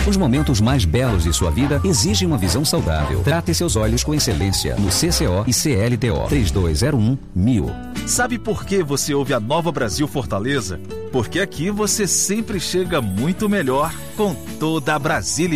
Os momentos mais belos de sua vida exigem uma visão saudável. Trate seus olhos com excelência no CCO e CLTO 3201-1000. Sabe por que você ouve a Nova Brasil Fortaleza? Porque aqui você sempre chega muito melhor com toda a Brasília.